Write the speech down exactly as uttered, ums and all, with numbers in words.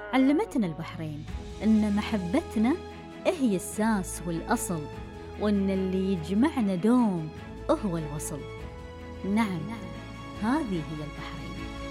علمتنا البحرين إن محبتنا هي الساس والأصل، وإن اللي يجمعنا دوم هو الوصل. نعم، هذه هي البحرين.